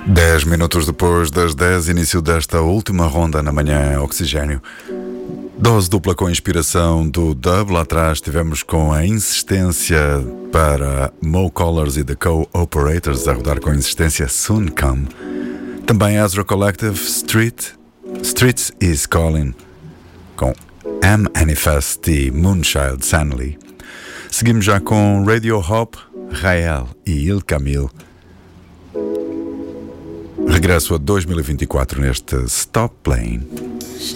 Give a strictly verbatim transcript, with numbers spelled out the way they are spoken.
Dez minutos depois das dez, início desta última ronda na manhã Oxigênio. Dose dupla com inspiração do dub. Lá atrás tivemos com a insistência para Mo Collars e The Co-Operators a rodar com insistência Soon Come. Também Ezra Collective, Street, Streets is Calling, com M. Manifest e Moonchild Sanley. Seguimos já com Radio Hop, Rael e Il Camille. Regresso a dois mil e vinte e quatro neste Stop Playing. She